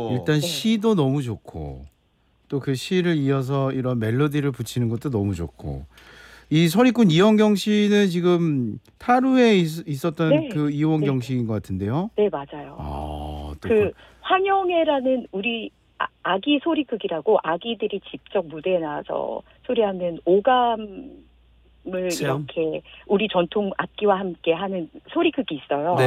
일단 네. 시도 너무 좋고 또 그 시를 이어서 이런 멜로디를 붙이는 것도 너무 좋고 이 소리꾼 이원경 씨는 지금 타루에 있었던 네. 그 이원경 네. 씨인 것 같은데요. 네, 맞아요. 아, 또 그 환영회라는 우리 아기 소리극이라고 아기들이 직접 무대에 나와서 소리하는 오감을 체험? 이렇게 우리 전통 악기와 함께 하는 소리극이 있어요. 네.